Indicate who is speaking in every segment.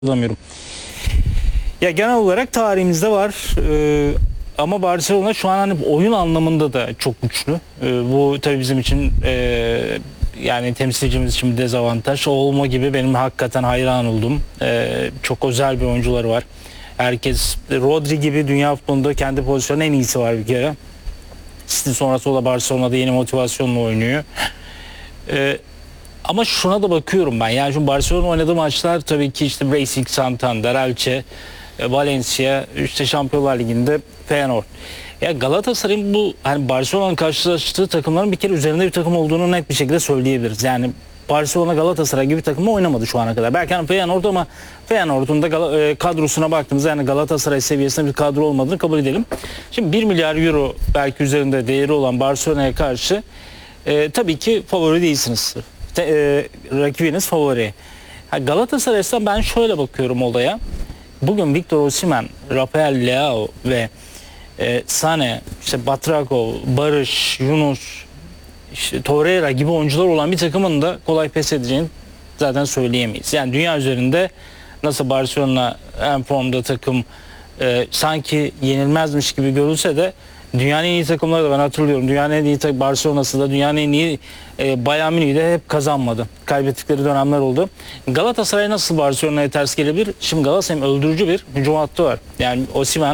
Speaker 1: Hatırlamıyorum. Ya genel olarak tarihimizde var. Ama Barcelona şu an hani oyun anlamında da çok güçlü. Bu tabii bizim için yani temsilcimiz için bir dezavantaj olma gibi benim hakikaten hayran oldum. Çok özel bir oyuncuları var. Herkes Rodri gibi dünya futbolunda kendi pozisyonunun en iyisi var bir kere. City sonrası o da Barcelona'da yeni motivasyonla oynuyor. Ama şuna da bakıyorum ben. Yani şu Barcelona oynadığı maçlar tabii ki işte Racing Santander, Elche, Valencia, işte Şampiyonlar Ligi'nde Feyenoord. Ya Galatasaray'ın bu hani Barcelona'nın karşılaştığı takımların bir kere üzerinde bir takım olduğunu net bir şekilde söyleyebiliriz. Yani Barcelona Galatasaray gibi takımla oynamadı şu ana kadar. Belki hani Feyenoord ama Feyenoord'un da kadrosuna baktığımızda yani Galatasaray seviyesinde bir kadro olmadığını kabul edelim. Şimdi 1 milyar euro belki üzerinde değeri olan Barcelona'ya karşı tabii ki favori değilsiniz. Rakibiniz favori. Galatasaray'dan ben şöyle bakıyorum olaya. Bugün Victor Osimhen, Rafael Leao ve Sane, işte Batrako, Barış, Yunus, işte Torreira gibi oyuncular olan bir takımın da kolay pes edeceğini zaten söyleyemeyiz. Yani dünya üzerinde nasıl Barcelona en formda takım sanki yenilmezmiş gibi görülse de dünyanın en iyi takımları da ben hatırlıyorum. Dünyanın en iyi Barcelona'sı da dünyanın en iyi Bayern Münih'i de hep kazanmadı. Kaybettikleri dönemler oldu. Galatasaray nasıl Barcelona'ya ters gelebilir? Şimdi Galatasaray'ın öldürücü bir hücum hattı var. Yani Osimhen,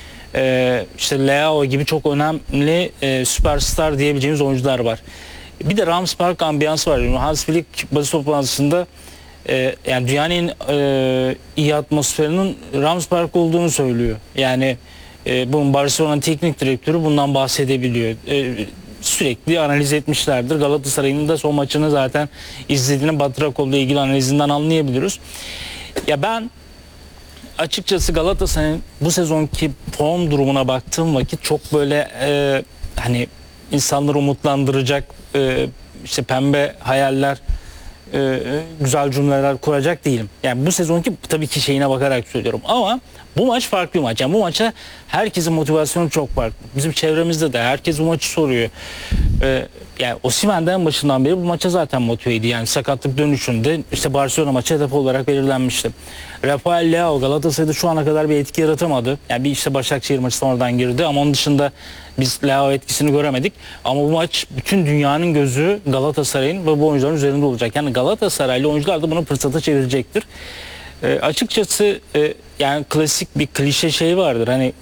Speaker 1: işte Leao gibi çok önemli süperstar diyebileceğimiz oyuncular var. Bir de Rams Park ambiyansı var. Hans Flick basın toplantısında yani dünyanın iyi atmosferinin Rams Park olduğunu söylüyor. Yani bunun Barcelona teknik direktörü bundan bahsedebiliyor. Sürekli analiz etmişlerdir. Galatasaray'ın da son maçını zaten izlediğini Batrakoğlu'yla ilgili analizinden anlayabiliyoruz. Ya ben açıkçası Galatasaray'ın bu sezonki form durumuna baktığım vakit çok böyle hani insanları umutlandıracak işte pembe hayaller, güzel cümleler kuracak değilim. Yani bu sezonki tabii ki şeyine bakarak söylüyorum ama bu maç farklı bir maç. Yani bu maça herkesin motivasyonu çok farklı. Bizim çevremizde de herkes bu maçı soruyor. Yani Osimhen'den başından beri bu maça zaten motiveydi. Yani sakatlık dönüşünde işte Barcelona maçı hedef olarak belirlenmişti. Rafael Leao Galatasaray'da şu ana kadar bir etki yaratamadı. Yani bir işte Başakşehir maçı sonradan girdi ama onun dışında biz Leao etkisini göremedik. Ama bu maç bütün dünyanın gözü Galatasaray'ın ve bu oyuncuların üzerinde olacak. Yani Galatasaraylı oyuncular da bunu fırsata çevirecektir. Açıkçası yani klasik bir klişe şey vardır. Hani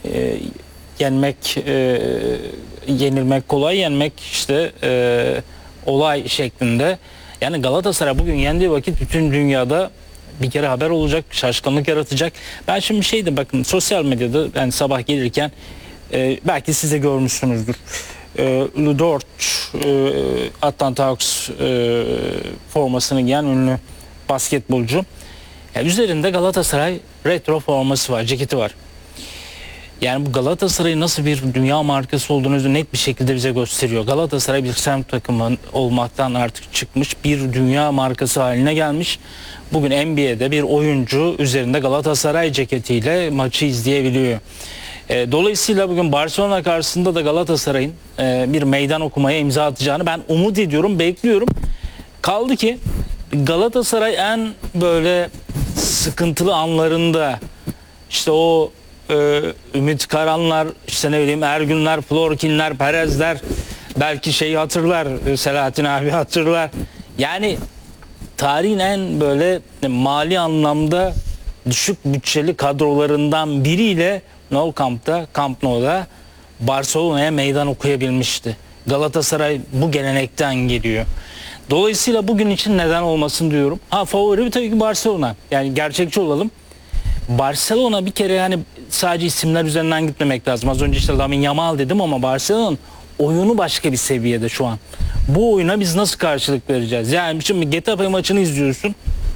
Speaker 1: yenilmek kolay, yenmek işte olay şeklinde. Yani Galatasaray bugün yendiği vakit bütün dünyada bir kere haber olacak, şaşkınlık yaratacak. Ben şimdi şeydi bakın sosyal medyada yani sabah gelirken belki siz de görmüşsünüzdür. Ludort Atlanta Hawks formasını giyen ünlü basketbolcu. Yani üzerinde Galatasaray retro forması var, ceketi var. Yani bu Galatasaray'ın nasıl bir dünya markası olduğunu net bir şekilde bize gösteriyor. Galatasaray bir semt takımı olmaktan artık çıkmış bir dünya markası haline gelmiş. Bugün NBA'de bir oyuncu üzerinde Galatasaray ceketiyle maçı izleyebiliyor. Dolayısıyla bugün Barcelona karşısında da Galatasaray'ın bir meydan okumaya imza atacağını ben umut ediyorum, bekliyorum. Kaldı ki Galatasaray en böyle sıkıntılı anlarında işte o Ümit Karanlar, işte ne bileyim Ergünler, Florkinler, Perezler, belki şeyi hatırlar, Selahattin abi hatırlar. Yani tarihin en böyle mali anlamda düşük bütçeli kadrolarından biriyle Nou Camp'ta, Camp Nou'da Barcelona'ya meydan okuyabilmişti. Galatasaray bu gelenekten geliyor. Dolayısıyla bugün için neden olmasın diyorum. Favori tabii ki Barcelona. Yani gerçekçi olalım. Barcelona bir kere yani sadece isimler üzerinden gitmemek lazım. Az önce işte Lamine Yamal dedim ama Barcelona'nın oyunu başka bir seviyede şu an. Bu oyuna biz nasıl karşılık vereceğiz? Yani şimdi Getafe maçını izliyorsun.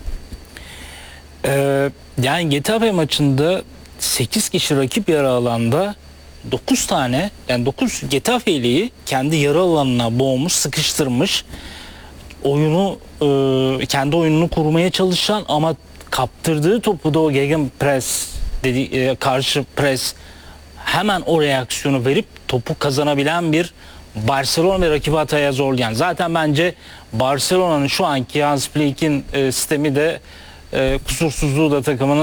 Speaker 1: Yani Getafe maçında 8 kişi rakip yarı alanda 9 tane yani 9 Getafe'liyi kendi yarı alanına boğmuş, sıkıştırmış. Oyunu kendi oyununu kurmaya çalışan ama kaptırdığı topu da o gegenpress karşı pres hemen o reaksiyonu verip topu kazanabilen bir Barcelona ve rakibi hataya zorlayan. Zaten bence Barcelona'nın şu anki Hans Flick'in sistemi de kusursuzluğu da takımının